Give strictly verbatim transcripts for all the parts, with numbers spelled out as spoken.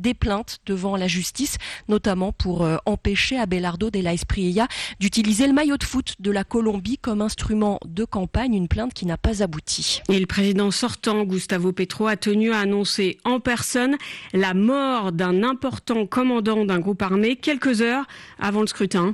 des plaintes devant la justice, notamment pour euh, empêcher Abelardo Della Espriella d'utiliser le maillot de foot de la Colombie comme instrument de campagne, une plainte qui n'a pas abouti. Et le président sortant, Gustavo Petro, a tenu à annoncer en personne la mort d'un important commandant d'un groupe armé quelques heures avant le scrutin.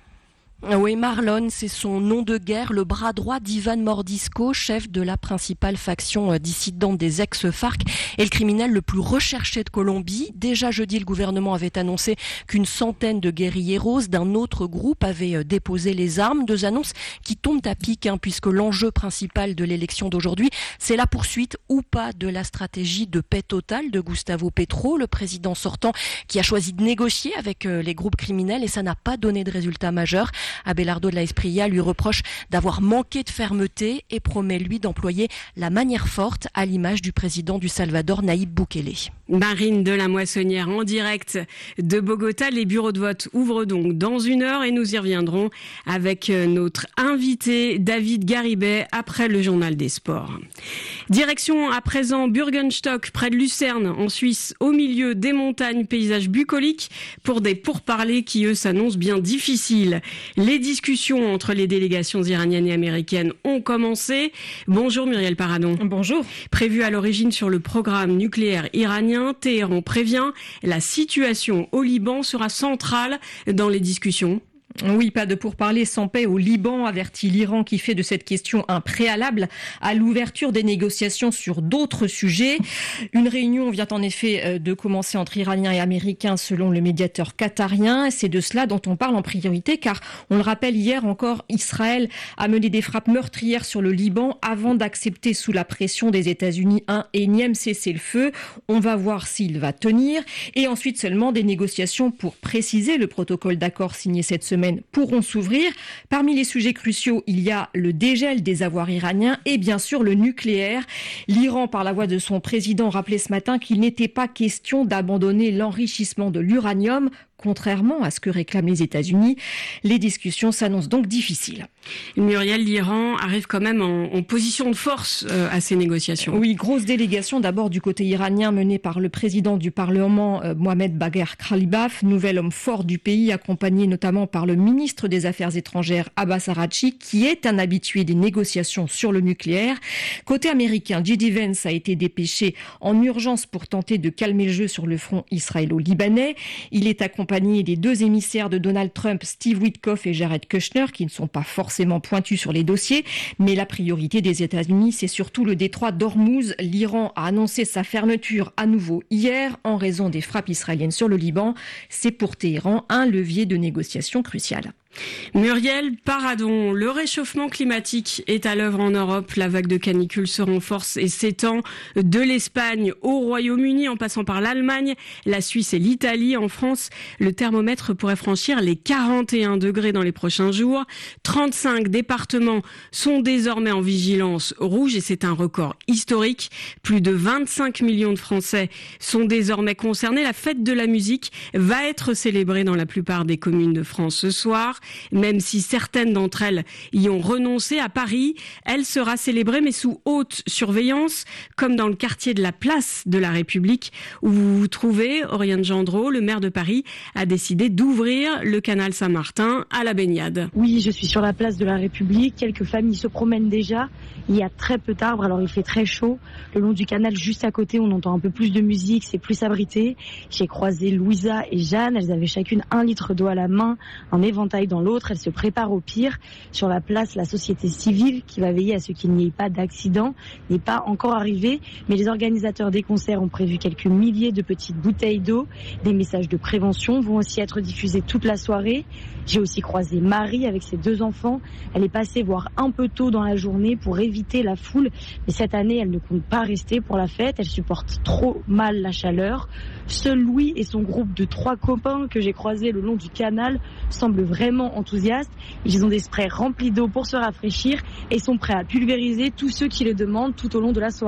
Oui, Marlon, c'est son nom de guerre, le bras droit d'Ivan Mordisco, chef de la principale faction dissidente des ex-FARC et le criminel le plus recherché de Colombie. Déjà jeudi, le gouvernement avait annoncé qu'une centaine de guérilleros d'un autre groupe avaient déposé les armes. Deux annonces qui tombent à pic, hein, puisque l'enjeu principal de l'élection d'aujourd'hui, c'est la poursuite ou pas de la stratégie de paix totale de Gustavo Petro, le président sortant qui a choisi de négocier avec les groupes criminels et ça n'a pas donné de résultat majeur. Abelardo Della Espriella lui reproche d'avoir manqué de fermeté et promet lui d'employer la manière forte à l'image du président du Salvador, Nayib Bukele. Marine de la Moissonnière en direct de Bogota. Les bureaux de vote ouvrent donc dans une heure et nous y reviendrons avec notre invité David Garibay après le journal des sports. Direction à présent Bürgenstock près de Lucerne en Suisse, au milieu des montagnes, paysage bucolique pour des pourparlers qui eux s'annoncent bien difficiles. Les discussions entre les délégations iraniennes et américaines ont commencé. Bonjour Muriel Paradon. Bonjour. Prévu à l'origine sur le programme nucléaire iranien, Téhéran prévient, la situation au Liban sera centrale dans les discussions. Oui, pas de pourparlers sans paix au Liban, avertit l'Iran qui fait de cette question un préalable à l'ouverture des négociations sur d'autres sujets. Une réunion vient en effet de commencer entre Iraniens et Américains selon le médiateur qatarien. C'est de cela dont on parle en priorité car, on le rappelle, hier encore, Israël a mené des frappes meurtrières sur le Liban avant d'accepter sous la pression des États-Unis un énième cessez-le-feu. On va voir s'il va tenir. Et ensuite seulement des négociations pour préciser le protocole d'accord signé cette semaine pourront s'ouvrir. Parmi les sujets cruciaux, il y a le dégel des avoirs iraniens et bien sûr le nucléaire. L'Iran, par la voix de son président, rappelait ce matin qu'il n'était pas question d'abandonner l'enrichissement de l'uranium, contrairement à ce que réclament les États-Unis. Les discussions s'annoncent donc difficiles. Muriel, l'Iran arrive quand même en, en position de force euh, à ces négociations. Oui, grosse délégation d'abord du côté iranien menée par le président du Parlement, euh, Mohamed Bagher Khalibaf, nouvel homme fort du pays, accompagné notamment par le ministre des Affaires étrangères Abbas Araghchi, qui est un habitué des négociations sur le nucléaire. Côté américain, J D Vance a été dépêché en urgence pour tenter de calmer le jeu sur le front israélo-libanais. Il est accompagné des deux émissaires de Donald Trump, Steve Witkoff et Jared Kushner, qui ne sont pas forcément pointus sur les dossiers. Mais la priorité des États-Unis, c'est surtout le détroit d'Ormuz. L'Iran a annoncé sa fermeture à nouveau hier en raison des frappes israéliennes sur le Liban. C'est pour Téhéran un levier de négociation crucial. Muriel Paradon, le réchauffement climatique est à l'œuvre en Europe. La vague de canicule se renforce et s'étend de l'Espagne au Royaume-Uni en passant par l'Allemagne, la Suisse et l'Italie. En France, le thermomètre pourrait franchir les quarante et un degrés dans les prochains jours. trente-cinq départements sont désormais en vigilance rouge et c'est un record historique. Plus de vingt-cinq millions de Français sont désormais concernés. La fête de la musique va être célébrée dans la plupart des communes de France ce soir. Même si certaines d'entre elles y ont renoncé, à Paris, elle sera célébrée mais sous haute surveillance, comme dans le quartier de la Place de la République où vous vous trouvez. Oriane Gendreau, le maire de Paris, a décidé d'ouvrir le canal Saint-Martin à la baignade. Oui, je suis sur la Place de la République. Quelques familles se promènent déjà. Il y a très peu d'arbres, alors il fait très chaud. Le long du canal, juste à côté, on entend un peu plus de musique, c'est plus abrité. J'ai croisé Louisa et Jeanne. Elles avaient chacune un litre d'eau à la main, un éventail dans l'autre. Elles se préparent au pire. Sur la place, la société civile qui va veiller à ce qu'il n'y ait pas d'accident n'est pas encore arrivée. Mais les organisateurs des concerts ont prévu quelques milliers de petites bouteilles d'eau. Des messages de prévention vont aussi être diffusés toute la soirée. J'ai aussi croisé Marie avec ses deux enfants. Elle est passée voir un peu tôt dans la journée pour éviter la foule. Mais cette année, elle ne compte pas rester pour la fête. Elle supporte trop mal la chaleur. Seul Louis et son groupe de trois copains que j'ai croisés le long du canal semblent vraiment enthousiastes. Ils ont des sprays remplis d'eau pour se rafraîchir et sont prêts à pulvériser tous ceux qui le demandent tout au long de la soirée.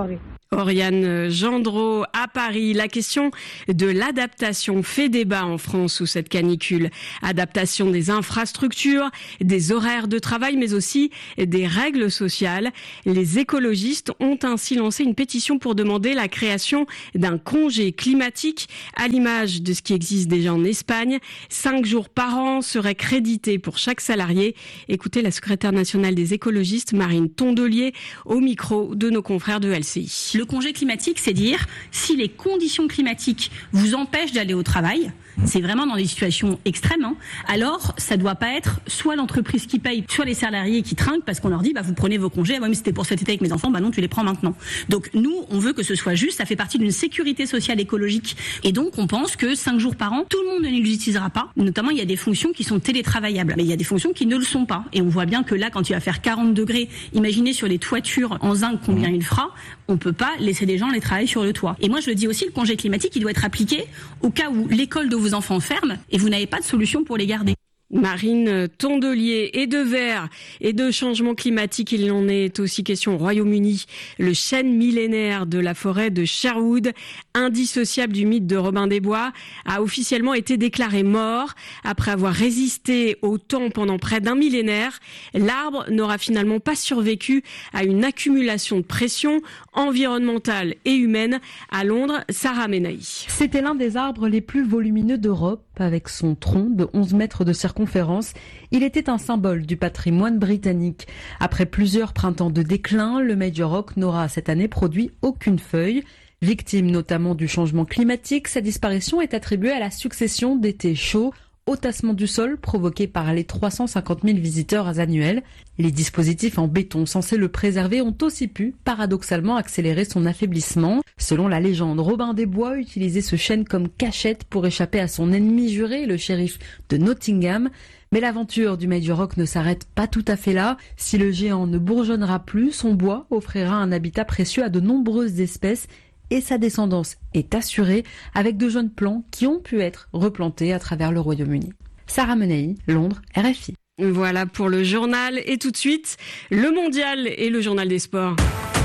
Oriane Gendreau à Paris. La question de l'adaptation fait débat en France sous cette canicule. Adaptation des infrastructures, des horaires de travail, mais aussi des règles sociales. Les écologistes ont ainsi lancé une pétition pour demander la création d'un congé climatique à l'image de ce qui existe déjà en Espagne. Cinq jours par an seraient crédités pour chaque salarié. Écoutez la secrétaire nationale des écologistes, Marine Tondelier, au micro de nos confrères de L C I. Le congé climatique, c'est dire si les conditions climatiques vous empêchent d'aller au travail, c'est vraiment dans des situations extrêmes, hein, alors ça doit pas être soit l'entreprise qui paye, soit les salariés qui trinquent parce qu'on leur dit bah vous prenez vos congés, ah, ouais, mais c'était pour cet été avec mes enfants, bah non tu les prends maintenant. Donc nous on veut que ce soit juste, ça fait partie d'une sécurité sociale écologique et donc on pense que cinq jours par an, tout le monde ne les utilisera pas. Notamment il y a des fonctions qui sont télétravaillables, mais il y a des fonctions qui ne le sont pas. Et on voit bien que là quand il va faire quarante degrés, imaginez sur les toitures en zinc combien il fera, on peut pas laisser des gens les travailler sur le toit. Et moi je le dis aussi, le congé climatique il doit être appliqué au cas où l'école de vos enfants ferme et vous n'avez pas de solution pour les garder. Marine Tondelier. Et de verre et de changement climatique, il en est aussi question au Royaume-Uni. Le chêne millénaire de la forêt de Sherwood, indissociable du mythe de Robin des Bois, a officiellement été déclaré mort. Après avoir résisté au temps pendant près d'un millénaire, l'arbre n'aura finalement pas survécu à une accumulation de pression environnementale et humaine. À Londres, Sarah Menahi. C'était l'un des arbres les plus volumineux d'Europe. Avec son tronc de onze mètres de circonférence, il était un symbole du patrimoine britannique. Après plusieurs printemps de déclin, le Major Oak n'aura cette année produit aucune feuille. Victime notamment du changement climatique, sa disparition est attribuée à la succession d'étés chauds, au tassement du sol provoqué par les trois cent cinquante mille visiteurs annuels. Les dispositifs en béton censés le préserver ont aussi pu, paradoxalement, accélérer son affaiblissement. Selon la légende, Robin des Bois utilisait ce chêne comme cachette pour échapper à son ennemi juré, le shérif de Nottingham. Mais l'aventure du Major Oak ne s'arrête pas tout à fait là. Si le géant ne bourgeonnera plus, son bois offrira un habitat précieux à de nombreuses espèces et sa descendance est assurée avec de jeunes plants qui ont pu être replantés à travers le Royaume-Uni. Sarah Menahi, Londres, R F I. Voilà pour le journal et tout de suite, le mondial et le journal des sports.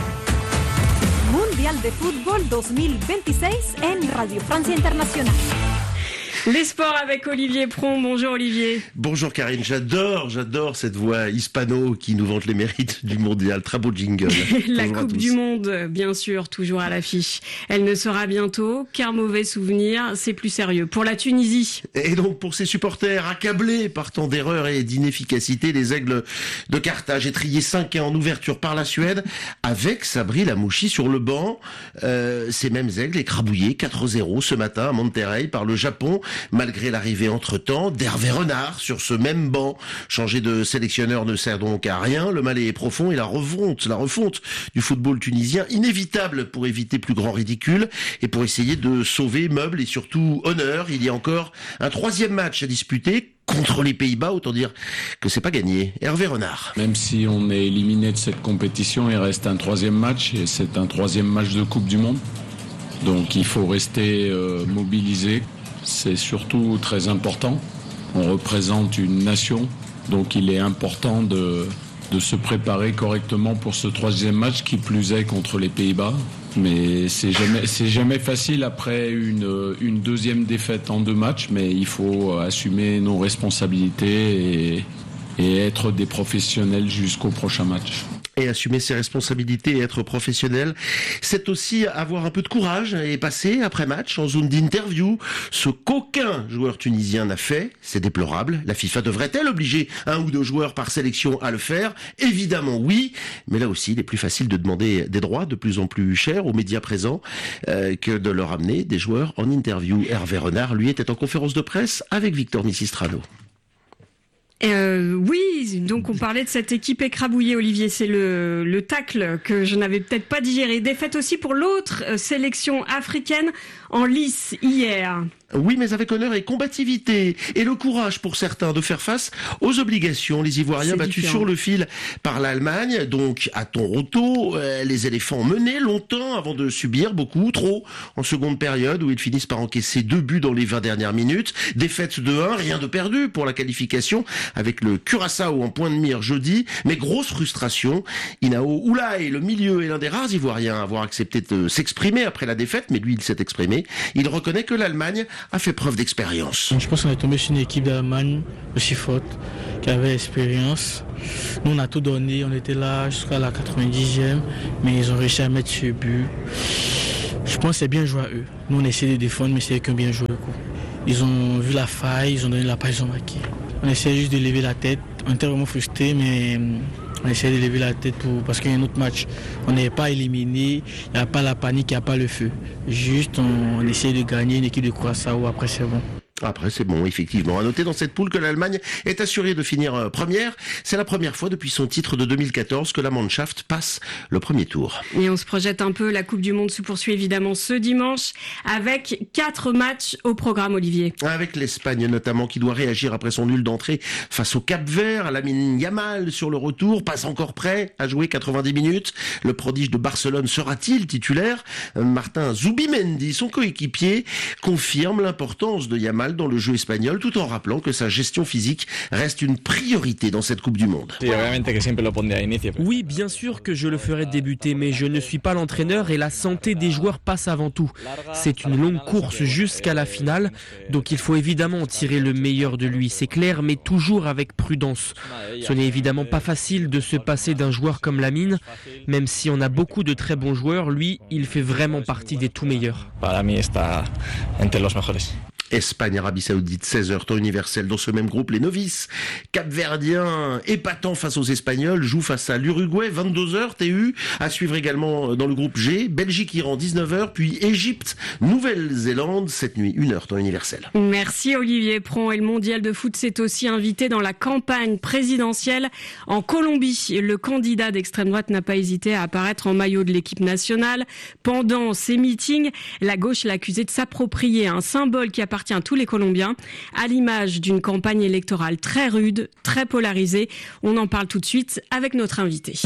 Mundial de Fútbol deux mille vingt-six en Radio Francia Internacional. Les sports avec Olivier Pron. Bonjour Olivier. Bonjour Karine, j'adore, j'adore cette voix hispano qui nous vante les mérites du mondial. Très beau jingle. La Coupe du Monde, bien sûr, toujours à l'affiche. Elle ne sera bientôt qu'un mauvais souvenir, c'est plus sérieux. Pour la Tunisie. Et donc pour ses supporters accablés par tant d'erreurs et d'inefficacité, les Aigles de Carthage étriés cinq un en ouverture par la Suède avec Sabri Lamouchi sur le banc. Euh, ces mêmes Aigles écrabouillés quatre zéro ce matin à Monterrey par le Japon. Malgré l'arrivée entre-temps d'Hervé Renard sur ce même banc. Changer de sélectionneur ne sert donc à rien. Le mal est profond et la refonte, la refonte du football tunisien, inévitable pour éviter plus grand ridicule et pour essayer de sauver meubles et surtout honneur. Il y a encore un troisième match à disputer contre les Pays-Bas, autant dire que c'est pas gagné. Hervé Renard. Même si on est éliminé de cette compétition, il reste un troisième match et c'est un troisième match de Coupe du Monde. Donc il faut rester euh, mobilisé. C'est surtout très important. On représente une nation, donc il est important de, de se préparer correctement pour ce troisième match, qui plus est contre les Pays-Bas. Mais c'est jamais, c'est jamais facile après une, une deuxième défaite en deux matchs, mais il faut assumer nos responsabilités et, et être des professionnels jusqu'au prochain match. Et assumer ses responsabilités et être professionnel, c'est aussi avoir un peu de courage et passer après match en zone d'interview, ce qu'aucun joueur tunisien n'a fait. C'est déplorable. La FIFA devrait-elle obliger un ou deux joueurs par sélection à le faire? Évidemment oui, mais là aussi il est plus facile de demander des droits de plus en plus chers aux médias présents euh, que de leur amener des joueurs en interview. Hervé Renard, lui, était en conférence de presse avec Victor Nissistrano. Euh, oui, donc on parlait de cette équipe écrabouillée, Olivier, c'est le, le tacle que je n'avais peut-être pas digéré. Défaite aussi pour l'autre sélection africaine en lice hier. Oui, mais avec honneur et combativité. Et le courage pour certains de faire face aux obligations. Les Ivoiriens battus différent. Sur le fil par l'Allemagne, donc à Toronto, euh, les éléphants menaient longtemps avant de subir beaucoup, trop, en seconde période où ils finissent par encaisser deux buts dans les vingt dernières minutes. Défaite de un, rien de perdu pour la qualification avec le Curaçao en point de mire jeudi. Mais grosse frustration, Inao Oulaye, le milieu, est l'un des rares Ivoiriens à avoir accepté de s'exprimer après la défaite, mais lui il s'est exprimé. Il reconnaît que l'Allemagne a fait preuve d'expérience. Je pense qu'on est tombé sur une équipe d'Allemagne aussi forte, qui avait l'expérience. Nous on a tout donné, on était là jusqu'à la quatre-vingt-dixième, mais ils ont réussi à mettre ce but. Je pense que c'est bien joué à eux. Nous on essaie de défendre, mais c'est qu'un bien joué. Quoi. Ils ont vu la faille, ils ont donné la passe, ils ont marqué. On essaie juste de lever la tête. On était vraiment frustrés, mais on essaie de lever la tête pour, parce qu'il y a un autre match. On n'est pas éliminé, il n'y a pas la panique, il n'y a pas le feu. Juste, on, on essaie de gagner une équipe de Curaçao, après c'est bon. Après, c'est bon, effectivement. À noter dans cette poule que l'Allemagne est assurée de finir première. C'est la première fois depuis son titre de deux mille quatorze que la Mannschaft passe le premier tour. Et on se projette un peu. La Coupe du Monde se poursuit évidemment ce dimanche avec quatre matchs au programme, Olivier. Avec l'Espagne notamment qui doit réagir après son nul d'entrée face au Cap-Vert. Lamine Yamal sur le retour, pas encore prêt à jouer quatre-vingt-dix minutes. Le prodige de Barcelone sera-t-il titulaire ? Martin Zubimendi, son coéquipier, confirme l'importance de Yamal dans le jeu espagnol, tout en rappelant que sa gestion physique reste une priorité dans cette Coupe du Monde. Oui, bien sûr que je le ferai débuter, mais je ne suis pas l'entraîneur et la santé des joueurs passe avant tout. C'est une longue course jusqu'à la finale, donc il faut évidemment tirer le meilleur de lui, c'est clair, mais toujours avec prudence. Ce n'est évidemment pas facile de se passer d'un joueur comme Lamine, même si on a beaucoup de très bons joueurs, lui, il fait vraiment partie des tout meilleurs. Espagne-Arabie Saoudite, seize heures, temps universel. Dans ce même groupe, les novices capverdiens, épatants face aux Espagnols, jouent face à l'Uruguay, vingt-deux heures, T U. À suivre également dans le groupe G, Belgique-Iran, dix-neuf heures, puis Égypte, Nouvelle-Zélande, cette nuit, une heure, temps universel. Merci Olivier Pron. Et le mondial de foot s'est aussi invité dans la campagne présidentielle en Colombie. Le candidat d'extrême droite n'a pas hésité à apparaître en maillot de l'équipe nationale. Pendant ses meetings, la gauche l'a accusé de s'approprier un symbole qui appartient à tous les Colombiens, à l'image d'une campagne électorale très rude, très polarisée. On en parle tout de suite avec notre invité.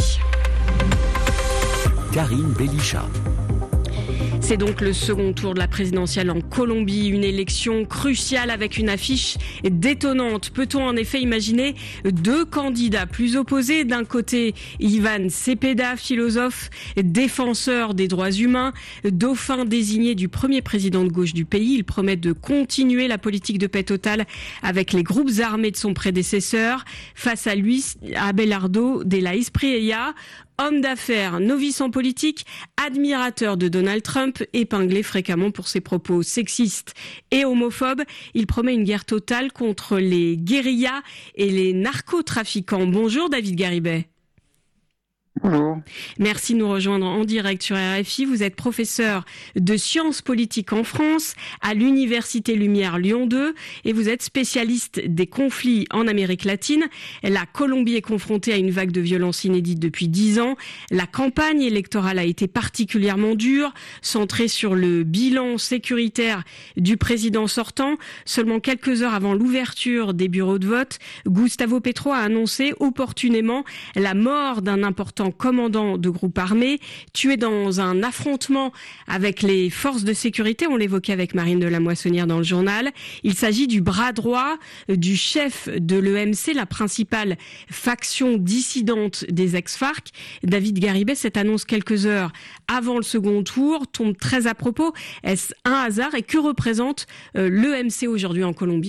Karine Belichat. C'est donc le second tour de la présidentielle en Colombie, une élection cruciale avec une affiche détonnante. Peut-on en effet imaginer deux candidats plus opposés ? D'un côté, Iván Cepeda, philosophe, défenseur des droits humains, dauphin désigné du premier président de gauche du pays. Il promet de continuer la politique de paix totale avec les groupes armés de son prédécesseur. Face à lui, Abelardo de la Espriella, homme d'affaires, novice en politique, admirateur de Donald Trump, épinglé fréquemment pour ses propos sexistes et homophobes. Il promet une guerre totale contre les guérillas et les narcotrafiquants. Bonjour David Garibay. Bonjour. Merci de nous rejoindre en direct sur R F I. Vous êtes professeur de sciences politiques en France à l'Université Lumière Lyon deux et vous êtes spécialiste des conflits en Amérique latine. La Colombie est confrontée à une vague de violence inédite depuis dix ans. La campagne électorale a été particulièrement dure, centrée sur le bilan sécuritaire du président sortant. Seulement quelques heures avant l'ouverture des bureaux de vote, Gustavo Petro a annoncé opportunément la mort d'un important commandant de groupe armé, tué dans un affrontement avec les forces de sécurité. On l'évoquait avec Marine de la Moissonnière dans le journal. Il s'agit du bras droit du chef de l'E M C, la principale faction dissidente des ex-FARC. David Garibay, cette annonce quelques heures avant le second tour tombe très à propos. Est-ce un hasard et que représente euh, l'E M C aujourd'hui en Colombie ?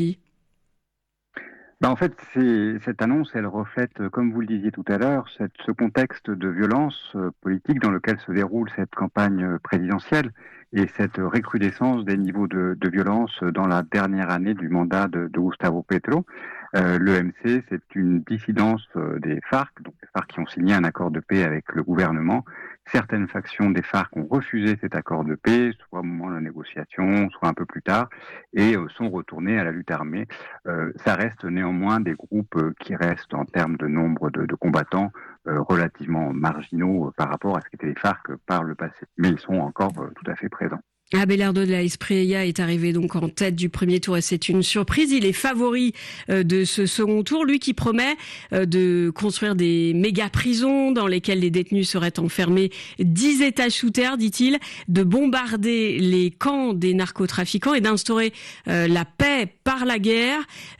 Ben en fait, c'est, cette annonce, elle reflète, comme vous le disiez tout à l'heure, cette, ce contexte de violence euh, politique dans lequel se déroule cette campagne présidentielle et cette recrudescence des niveaux de, de violence dans la dernière année du mandat de, de Gustavo Petro. Euh, L'E M C, c'est une dissidence euh, des FARC, donc les FARC qui ont signé un accord de paix avec le gouvernement. Certaines factions des FARC ont refusé cet accord de paix, soit au moment de la négociation, soit un peu plus tard, et euh, sont retournées à la lutte armée. Euh, ça reste néanmoins des groupes euh, qui restent en termes de nombre de, de combattants euh, relativement marginaux euh, par rapport à ce qu'étaient les FARC par le passé. Mais ils sont encore euh, tout à fait présents. Abelardo de la Espriella est arrivé donc en tête du premier tour et c'est une surprise. Il est favori de ce second tour, lui qui promet de construire des méga prisons dans lesquelles les détenus seraient enfermés dix étages sous terre, dit-il, de bombarder les camps des narcotrafiquants et d'instaurer la paix par la guerre.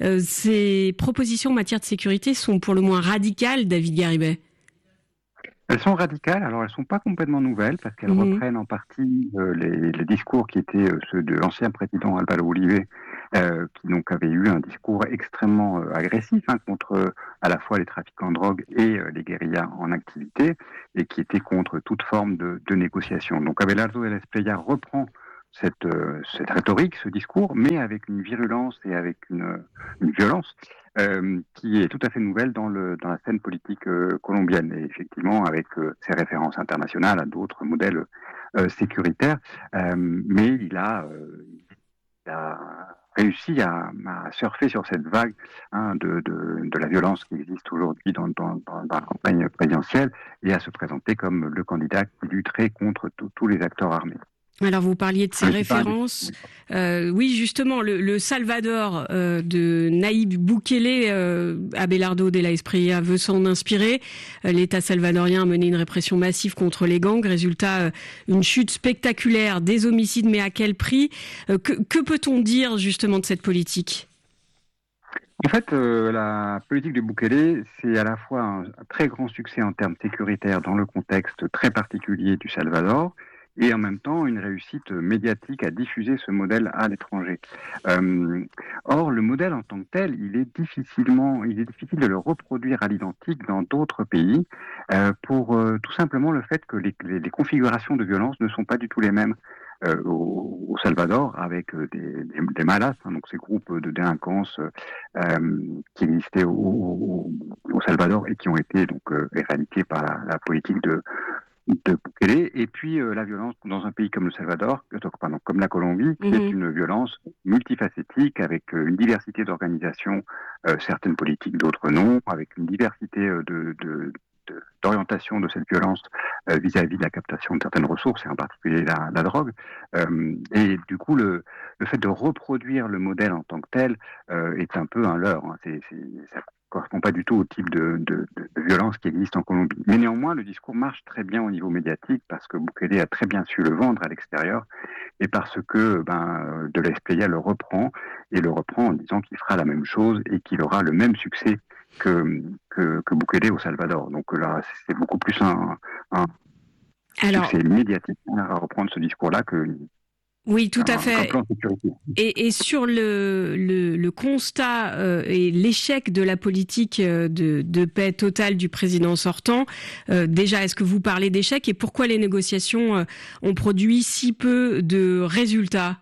Ces propositions en matière de sécurité sont pour le moins radicales, David Garribay. Elles sont radicales, alors elles ne sont pas complètement nouvelles parce qu'elles mmh. reprennent en partie euh, les, les discours qui étaient euh, ceux de l'ancien président Álvaro Uribe, euh, qui donc avait eu un discours extrêmement euh, agressif hein, contre euh, à la fois les trafiquants de drogue et euh, les guérillas en activité, et qui était contre toute forme de, de négociation. Donc Abelardo de la Espriella reprend cette, euh, cette rhétorique, ce discours, mais avec une virulence et avec une, une violence euh, qui est tout à fait nouvelle dans, le, dans la scène politique euh, colombienne, et effectivement avec euh, ses références internationales à d'autres modèles euh, sécuritaires, euh, mais il a, euh, il a réussi à, à surfer sur cette vague hein, de, de, de la violence qui existe aujourd'hui dans, dans, dans, dans la campagne présidentielle, et à se présenter comme le candidat qui lutterait contre tous les acteurs armés. Alors vous parliez de ces références, euh, oui justement le, le Salvador euh, de Nayib Bukele, euh, Abelardo de la Espriella veut s'en inspirer. Euh, L'État salvadorien a mené une répression massive contre les gangs, résultat euh, une chute spectaculaire des homicides, mais à quel prix? euh, Que, que peut-on dire justement de cette politique? En fait, euh, la politique de Bukele, c'est à la fois un, un très grand succès en termes sécuritaires dans le contexte très particulier du Salvador, et en même temps une réussite médiatique à diffuser ce modèle à l'étranger. Euh, or, le modèle en tant que tel, il est difficilement, il est difficile de le reproduire à l'identique dans d'autres pays, euh, pour euh, tout simplement le fait que les, les, les configurations de violence ne sont pas du tout les mêmes. Euh, au, au Salvador, avec euh, des, des, des malas, hein, donc ces groupes de délinquance euh, qui existaient au, au, au Salvador et qui ont été donc euh, éradiqués par la, la politique de de Bukele, et puis euh, la violence dans un pays comme le Salvador, pardon, comme la Colombie, qui mmh. est une violence multifacétique, avec euh, une diversité d'organisations, euh, certaines politiques, d'autres non, avec une diversité euh, de, de, de, d'orientation de cette violence euh, vis-à-vis de la captation de certaines ressources, et en particulier la, la drogue. Euh, et du coup, le, le fait de reproduire le modèle en tant que tel euh, est un peu un leurre. Hein. C'est, c'est, ça correspond pas du tout au type de, de, de, de violence qui existe en Colombie. Mais néanmoins, le discours marche très bien au niveau médiatique parce que Bukele a très bien su le vendre à l'extérieur, et parce que ben, de la Espriella le reprend, et le reprend en disant qu'il fera la même chose et qu'il aura le même succès que, que, que Bukele au Salvador. Donc là, c'est beaucoup plus un, un Alors, succès médiatique à reprendre ce discours-là que... Oui, tout à fait. Et, et sur le, le, le constat euh, et l'échec de la politique de, de paix totale du président sortant, euh, déjà, est-ce que vous parlez d'échec, et pourquoi les négociations euh, ont produit si peu de résultats?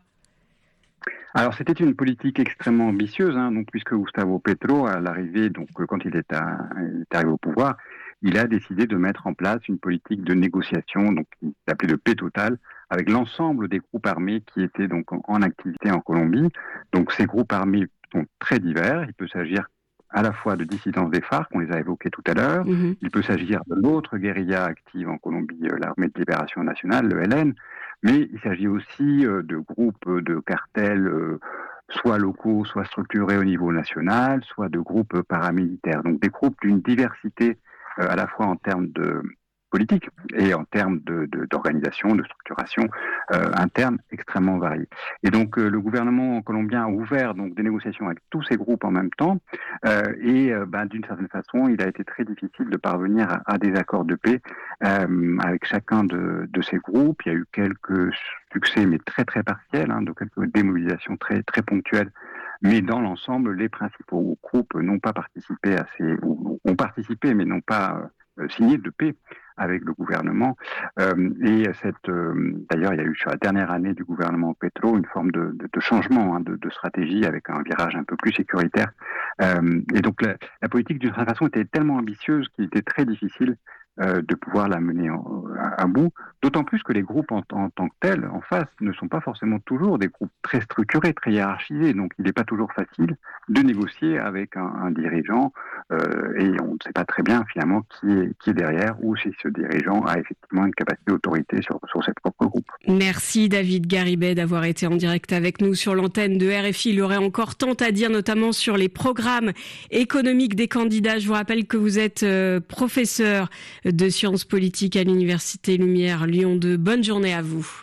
Alors, c'était une politique extrêmement ambitieuse, hein, donc, puisque Gustavo Petro, à l'arrivée, donc quand il est, à, il est arrivé au pouvoir, il a décidé de mettre en place une politique de négociation, donc qui s'appelait de paix totale, avec l'ensemble des groupes armés qui étaient donc en, en activité en Colombie. Donc ces groupes armés sont très divers. Il peut s'agir à la fois de dissidents des FARC, on les a évoqués tout à l'heure. Mmh. Il peut s'agir de l'autre guérilla active en Colombie, l'armée de libération nationale, le L N. Mais il s'agit aussi de groupes de cartels, soit locaux, soit structurés au niveau national, soit de groupes paramilitaires. Donc des groupes d'une diversité à la fois en termes de politique et en termes de, de, d'organisation, de structuration euh, interne extrêmement variée. Et donc euh, le gouvernement colombien a ouvert donc des négociations avec tous ces groupes en même temps, euh, et euh, ben, d'une certaine façon, il a été très difficile de parvenir à, à des accords de paix euh, avec chacun de, de ces groupes. Il y a eu quelques succès, mais très très partiels, hein, de quelques démobilisations très très ponctuelles. Mais dans l'ensemble, les principaux groupes n'ont pas participé à ces, ou ont participé, mais n'ont pas euh, signé de paix avec le gouvernement. Euh, et cette, euh, d'ailleurs, il y a eu sur la dernière année du gouvernement Petro une forme de, de, de changement hein, de, de stratégie, avec un virage un peu plus sécuritaire. Euh, et donc la, la politique, d'une certaine façon, était tellement ambitieuse qu'il était très difficile euh, de pouvoir la mener en, à, à bout. D'autant plus que les groupes en, en tant que tels, en face, ne sont pas forcément toujours des groupes très structurés, très hiérarchisés. Donc il n'est pas toujours facile de négocier avec un, un dirigeant euh, et on ne sait pas très bien finalement qui est, qui est derrière ou si ce dirigeant a effectivement une capacité d'autorité sur, sur ses propres groupes. Merci David Garibay d'avoir été en direct avec nous sur l'antenne de R F I. Il y aurait encore tant à dire, notamment sur les programmes économiques des candidats. Je vous rappelle que vous êtes euh, professeur de sciences politiques à l'Université Lumière Lyon deux. Bonne journée à vous.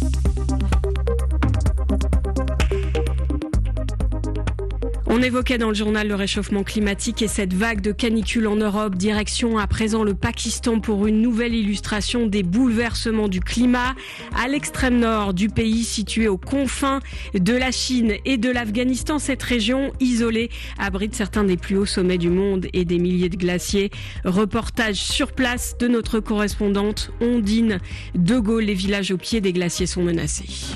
On évoquait dans le journal le réchauffement climatique et cette vague de canicule en Europe. Direction à présent le Pakistan pour une nouvelle illustration des bouleversements du climat. À l'extrême nord du pays, situé aux confins de la Chine et de l'Afghanistan, cette région isolée abrite certains des plus hauts sommets du monde et des milliers de glaciers. Reportage sur place de notre correspondante Ondine De Gaulle. Les villages au pied des glaciers sont menacés.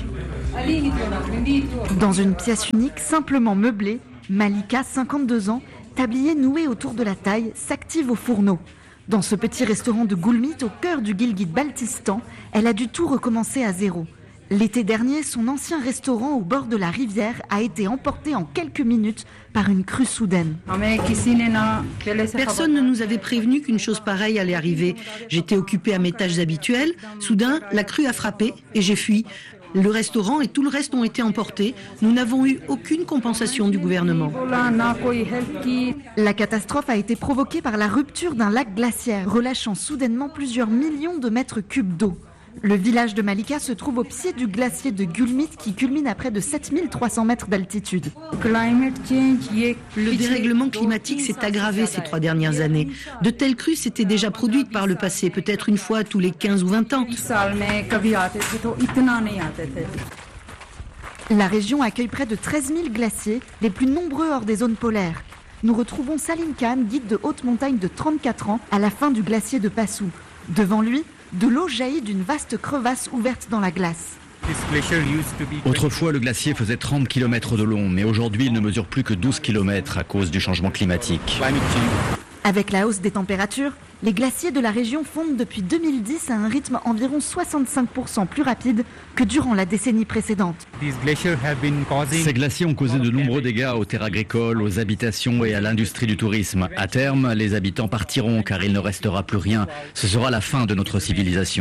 Dans une pièce unique, simplement meublée, Malika, cinquante-deux ans, tablier noué autour de la taille, s'active au fourneau. Dans ce petit restaurant de Gulmit, au cœur du Gilgit-Baltistan, elle a dû tout recommencer à zéro. L'été dernier, son ancien restaurant au bord de la rivière a été emporté en quelques minutes par une crue soudaine. Personne ne nous avait prévenu qu'une chose pareille allait arriver. J'étais occupée à mes tâches habituelles. Soudain, la crue a frappé et j'ai fui. Le restaurant et tout le reste ont été emportés. Nous n'avons eu aucune compensation du gouvernement. La catastrophe a été provoquée par la rupture d'un lac glaciaire, relâchant soudainement plusieurs millions de mètres cubes d'eau. Le village de Malika se trouve au pied du glacier de Gulmit qui culmine à près de sept mille trois cents mètres d'altitude. Le dérèglement climatique s'est aggravé ces trois dernières années. De telles crues s'étaient déjà produites par le passé, peut-être une fois tous les quinze ou vingt ans. La région accueille près de treize mille glaciers, les plus nombreux hors des zones polaires. Nous retrouvons Salim Khan, guide de haute montagne de trente-quatre ans, à la fin du glacier de Passou. Devant lui, de l'eau jaillit d'une vaste crevasse ouverte dans la glace. Autrefois, le glacier faisait trente kilomètres de long, mais aujourd'hui, il ne mesure plus que douze kilomètres à cause du changement climatique. Avec la hausse des températures, les glaciers de la région fondent depuis deux mille dix à un rythme environ soixante-cinq pour cent plus rapide que durant la décennie précédente. Ces glaciers ont causé de nombreux dégâts aux terres agricoles, aux habitations et à l'industrie du tourisme. À terme, les habitants partiront car il ne restera plus rien. Ce sera la fin de notre civilisation.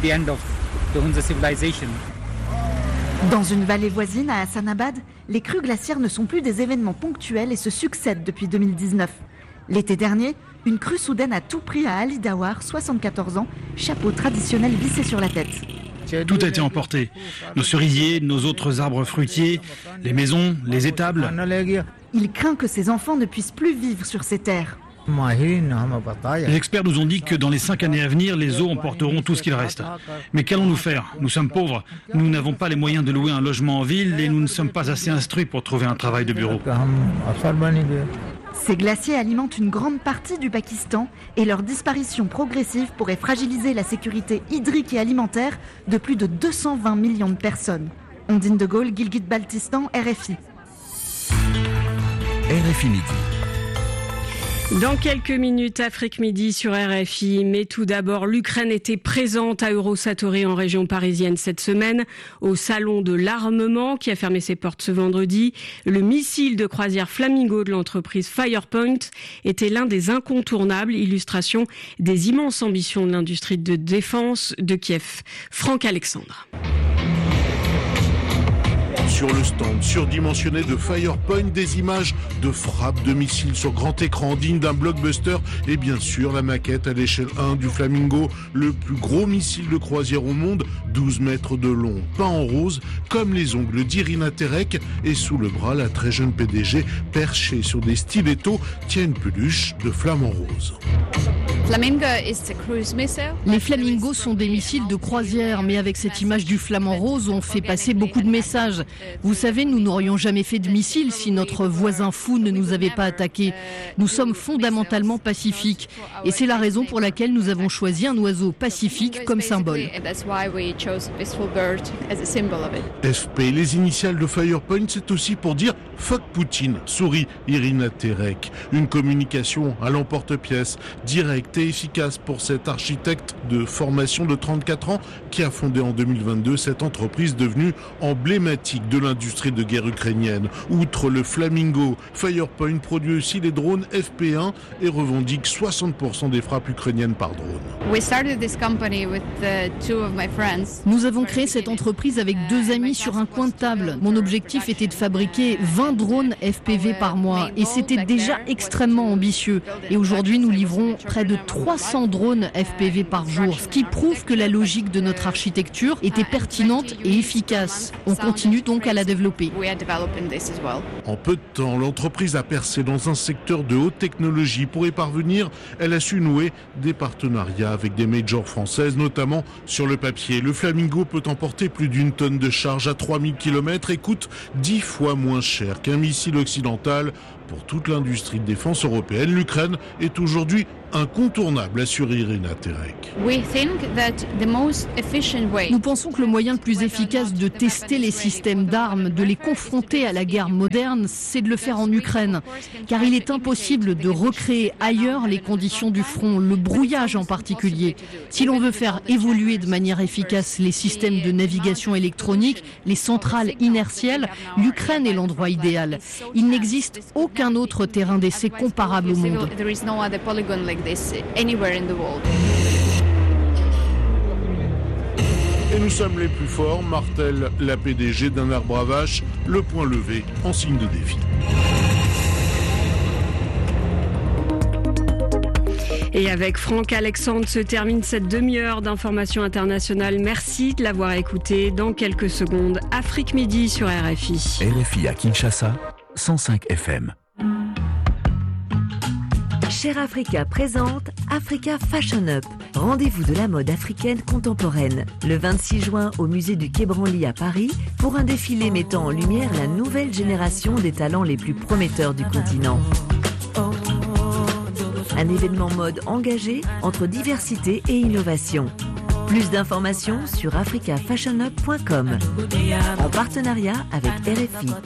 Dans une vallée voisine, à Hassanabad, les crues glaciaires ne sont plus des événements ponctuels et se succèdent depuis deux mille dix-neuf. L'été dernier, une crue soudaine a tout pris à Ali Dawar, soixante-quatorze ans, chapeau traditionnel vissé sur la tête. Tout a été emporté. Nos cerisiers, nos autres arbres fruitiers, les maisons, les étables. Il craint que ses enfants ne puissent plus vivre sur ces terres. Les experts nous ont dit que dans les cinq années à venir, les eaux emporteront tout ce qu'il reste. Mais qu'allons-nous faire? Nous sommes pauvres, nous n'avons pas les moyens de louer un logement en ville et nous ne sommes pas assez instruits pour trouver un travail de bureau. Ces glaciers alimentent une grande partie du Pakistan et leur disparition progressive pourrait fragiliser la sécurité hydrique et alimentaire de plus de deux cent vingt millions de personnes. Ondine De Gaulle, Gilgit-Baltistan, R F I. R F I Midi. Dans quelques minutes, Afrique Midi sur R F I. Mais tout d'abord, l'Ukraine était présente à Eurosatory en région parisienne cette semaine, au salon de l'armement qui a fermé ses portes ce vendredi. Le missile de croisière Flamingo de l'entreprise Firepoint était l'un des incontournables, illustration des immenses ambitions de l'industrie de défense de Kiev. Franck Alexandre. Sur le stand surdimensionné de Firepoint, des images de frappes de missiles sur grand écran dignes d'un blockbuster et bien sûr la maquette à l'échelle un du Flamingo, le plus gros missile de croisière au monde, douze mètres de long, peint en rose comme les ongles d'Irina Terek, et sous le bras la très jeune P D G perchée sur des stilettos tient une peluche de flamant rose. Les Flamingos sont des missiles de croisière, mais avec cette image du flamant rose, on fait passer beaucoup de messages. Vous savez, nous n'aurions jamais fait de missiles si notre voisin fou ne nous avait pas attaqués. Nous sommes fondamentalement pacifiques, et c'est la raison pour laquelle nous avons choisi un oiseau pacifique comme symbole. F P, les initiales de Firepoint, c'est aussi pour dire « fuck Poutine », sourit Irina Terek. Une communication à l'emporte-pièce, directe été efficace pour cet architecte de formation de trente-quatre ans qui a fondé en deux mille vingt-deux cette entreprise devenue emblématique de l'industrie de guerre ukrainienne. Outre le Flamingo, Firepoint produit aussi les drones F P un et revendique soixante pour cent des frappes ukrainiennes par drone. Nous avons créé cette entreprise avec deux amis sur un coin de table. Mon objectif était de fabriquer vingt drones F P V par mois et c'était déjà extrêmement ambitieux. Et aujourd'hui, nous livrons près de trois cents drones F P V par jour, ce qui prouve que la logique de notre architecture était pertinente et efficace. On continue donc à la développer. En peu de temps, l'entreprise a percé dans un secteur de haute technologie. Pour y parvenir, elle a su nouer des partenariats avec des majors françaises, notamment sur le papier. Le Flamingo peut emporter plus d'une tonne de charge à trois mille kilomètres et coûte dix fois moins cher qu'un missile occidental. Pour toute l'industrie de défense européenne, l'Ukraine est aujourd'hui incontournable, assure Irina Terek. Nous pensons que le moyen le plus efficace de tester les systèmes d'armes, de les confronter à la guerre moderne, c'est de le faire en Ukraine. Car il est impossible de recréer ailleurs les conditions du front, le brouillage en particulier. Si l'on veut faire évoluer de manière efficace les systèmes de navigation électronique, les centrales inertielles, l'Ukraine est l'endroit idéal. Il n'existe aucun autre terrain d'essai comparable au monde. Et nous sommes les plus forts, martèle la P D G d'un arbre à vache, le poing levé en signe de défi. Et avec Franck Alexandre se termine cette demi-heure d'information internationale. Merci de l'avoir écouté. Dans quelques secondes, Afrique Midi sur R F I. R F I à Kinshasa, cent cinq F M. Cher Africa présente Africa Fashion Up, rendez-vous de la mode africaine contemporaine. Le vingt-six juin au musée du Quai Branly à Paris pour un défilé mettant en lumière la nouvelle génération des talents les plus prometteurs du continent. Un événement mode engagé entre diversité et innovation. Plus d'informations sur africa fashion up point com en partenariat avec R F I.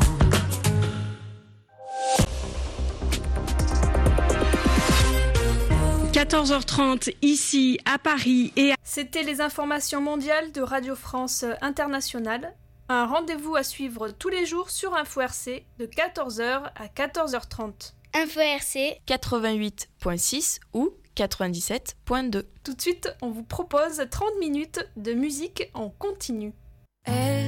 quatorze heures trente ici à Paris et à... C'était les informations mondiales de Radio France Internationale. Un rendez-vous à suivre tous les jours sur Info R C de quatorze heures à quatorze heures trente. Info R C quatre-vingt-huit point six ou quatre-vingt-dix-sept point deux. Tout de suite, on vous propose trente minutes de musique en continu. Elle